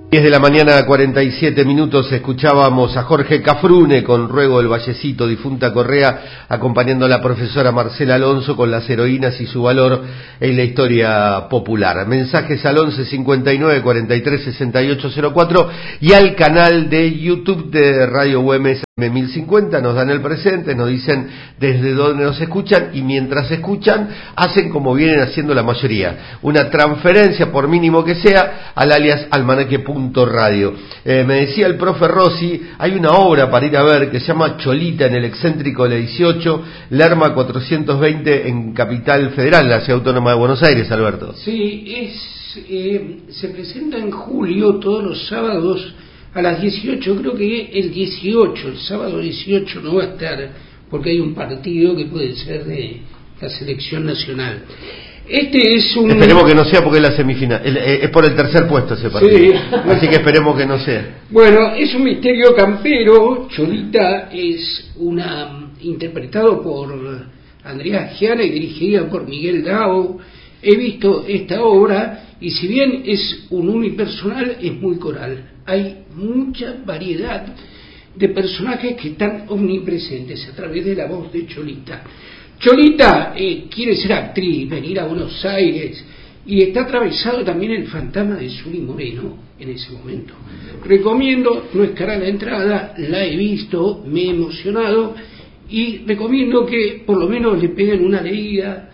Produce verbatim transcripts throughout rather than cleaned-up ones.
diez de la mañana, cuarenta y siete minutos, escuchábamos a Jorge Cafrune con Ruego del Vallecito, difunta Correa, acompañando a la profesora Marcela Alonso con las heroínas y su valor en la historia popular. Mensajes al once cincuenta y nueve cuarenta y tres sesenta y ocho cero cuatro y al canal de YouTube de Radio U M S mil cincuenta, nos dan el presente, nos dicen desde dónde nos escuchan y mientras escuchan hacen como vienen haciendo la mayoría, una transferencia por mínimo que sea al alias almanaque punto radio. Eh, me decía el profe Rossi, hay una obra para ir a ver que se llama Cholita en el excéntrico de la dieciocho, Lerma cuatrocientos veinte en Capital Federal, la Ciudad Autónoma de Buenos Aires, Alberto. Sí, es, eh, se presenta en julio todos los sábados a las dieciocho, creo que el dieciocho, el sábado dieciocho no va a estar, porque hay un partido que puede ser de la selección nacional. Este es un... Esperemos que no sea porque es la semifinal, es por el tercer puesto ese partido, sí. Así que esperemos que no sea. Bueno, es un misterio campero. Cholita es una interpretado por Andrea Giana y dirigida por Miguel Dao. He visto esta obra y si bien es un unipersonal, es muy coral. Hay mucha variedad de personajes que están omnipresentes a través de la voz de Cholita. Cholita eh, quiere ser actriz, venir a Buenos Aires, y está atravesado también el fantasma de Zuli Moreno en ese momento. Recomiendo, no es cara la entrada, la he visto, me he emocionado, y recomiendo que por lo menos le peguen una leída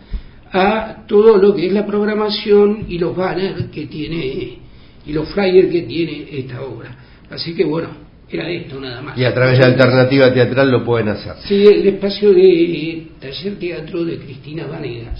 a todo lo que es la programación y los banners que tiene y los flyers que tiene esta obra. Así que bueno, era esto nada más. Y a través de Alternativa Teatral lo pueden hacer. Sí, el espacio de Taller Teatro de Cristina Vanegas.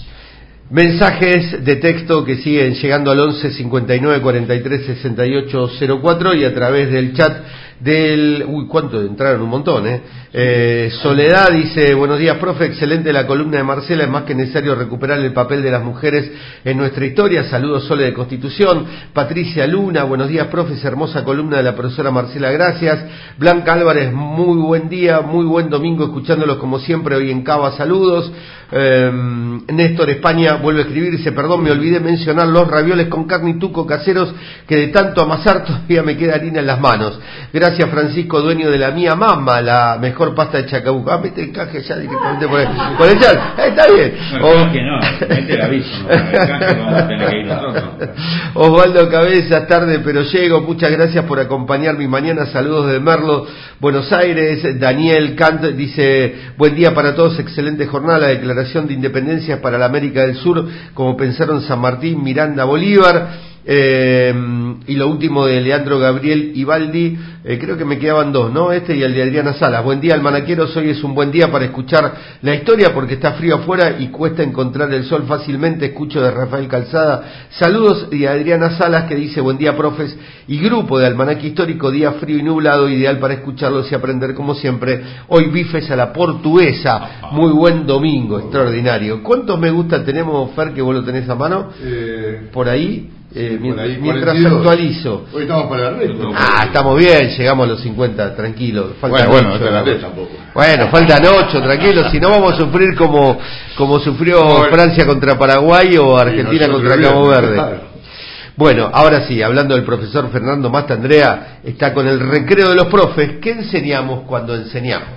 Mensajes de texto que siguen llegando al once cincuenta y nueve cuarenta y tres sesenta y ocho cero cuatro y a través del chat del... Uy, ¿cuánto? Entraron un montón, ¿eh? eh Soledad dice, buenos días, profe, excelente la columna de Marcela, es más que necesario recuperar el papel de las mujeres en nuestra historia, saludos Sole de Constitución. Patricia Luna, buenos días, profe, es hermosa columna de la profesora Marcela, gracias. Blanca Álvarez, muy buen día, muy buen domingo, escuchándolos como siempre hoy en Cava, saludos. Eh, Néstor España vuelve a escribir, dice, perdón, me olvidé mencionar los ravioles con carne y tuco caseros que de tanto amasar todavía me queda harina en las manos. Gracias Francisco, dueño de la mía mama, la mejor pasta de Chacabuco. Ah, mete el caje ya directamente por el, por el chat. Eh, está bien. No, o... que no, mete el aviso, no, el caje vamos a tener que ir nosotros. Osvaldo Cabezas, tarde pero llego, muchas gracias por acompañarme mañana, saludos de Merlo, Buenos Aires. Daniel Kant dice, buen día para todos, excelente jornada, la declaración de independencia para la América del Sur, como pensaron San Martín, Miranda, Bolívar. Eh, y lo último de Leandro Gabriel Ibaldi, eh, creo que me quedaban dos, ¿no? Este y el de Adriana Salas. Buen día, almanaqueros, hoy es un buen día para escuchar la historia porque está frío afuera y cuesta encontrar el sol fácilmente. Escucho de Rafael Calzada. Saludos de Adriana Salas que dice, buen día, profes y grupo de Almanaque Histórico, día frío y nublado, ideal para escucharlos y aprender como siempre. Hoy bifes a la portuguesa, muy buen domingo, extraordinario. ¿Cuántos me gusta tenemos, Fer, que vos lo tenés a mano? Eh, por ahí. Eh, sí, mientras ahí, mientras actualizo. Hoy estamos para la red. Ah, estamos bien, llegamos a los cincuenta, tranquilo. Faltan bueno, bueno, ocho, la red tampoco. Bueno, faltan ocho, tranquilo, si no vamos a sufrir como, como sufrió bueno, Francia contra Paraguay o Argentina contra Cabo Verde. Claro. Bueno, ahora sí, hablando del profesor Fernando Mastandrea, está con el recreo de los profes. ¿Qué enseñamos cuando enseñamos?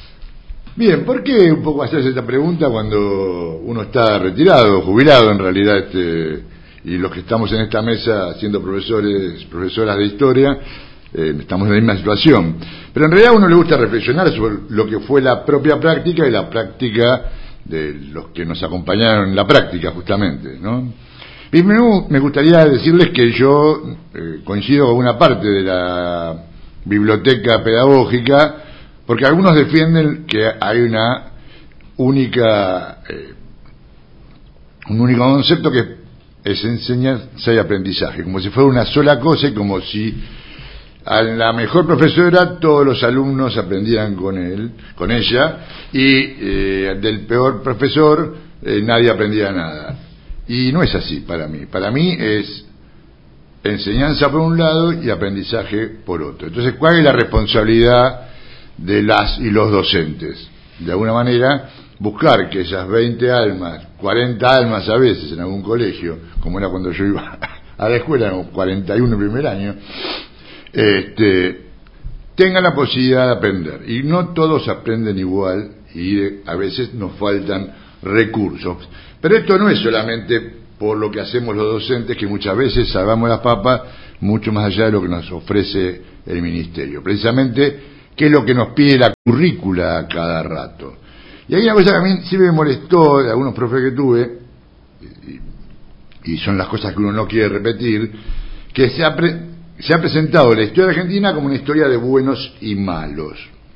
Bien, ¿por qué un poco hacerse esta pregunta cuando uno está retirado, jubilado en realidad, este... y los que estamos en esta mesa siendo profesores, profesoras de historia, eh, estamos en la misma situación. Pero en realidad a uno le gusta reflexionar sobre lo que fue la propia práctica y la práctica de los que nos acompañaron en la práctica, justamente, ¿no? Primero me gustaría decirles que yo eh, coincido con una parte de la biblioteca pedagógica, porque algunos defienden que hay una única, eh, un único concepto que es enseñanza y aprendizaje, como si fuera una sola cosa y como si a la mejor profesora todos los alumnos aprendieran con él, con ella, y eh, del peor profesor eh, nadie aprendía nada. Y no es así para mí. Para mí es enseñanza por un lado y aprendizaje por otro. Entonces, ¿cuál es la responsabilidad de las y los docentes? De alguna manera, buscar que esas veinte almas, cuarenta almas a veces en algún colegio, como era cuando yo iba a la escuela, en cuarenta y uno primer año, este, tengan la posibilidad de aprender. Y no todos aprenden igual y de, a veces nos faltan recursos. Pero esto no es solamente por lo que hacemos los docentes, que muchas veces salvamos las papas mucho más allá de lo que nos ofrece el ministerio. Precisamente, ¿qué es lo que nos pide la currícula a cada rato? Y hay una cosa que a mí siempre me molestó de algunos profes que tuve, y, y son las cosas que uno no quiere repetir, que se ha, pre, se ha presentado la historia argentina como una historia de buenos y malos.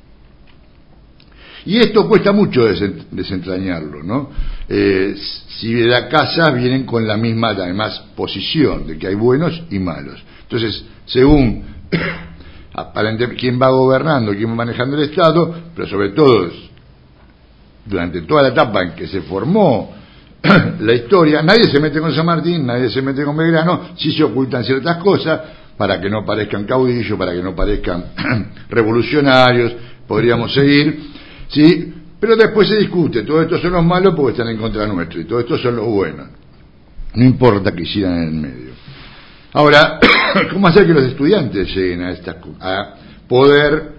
Y esto cuesta mucho desentrañarlo, ¿no? Eh, si de la casa vienen con la misma, además, posición de que hay buenos y malos. Entonces, según aparentemente quién va gobernando, quién va manejando el Estado, pero sobre todo durante toda la etapa en que se formó la historia, nadie se mete con San Martín, nadie se mete con Belgrano, sí se ocultan ciertas cosas para que no parezcan caudillos, para que no parezcan revolucionarios, podríamos seguir. Sí, pero después se discute, todos estos son los malos porque están en contra nuestro y todos estos son los buenos. No importa que hicieran en el medio. Ahora, ¿cómo hacer que los estudiantes lleguen a, esta, a poder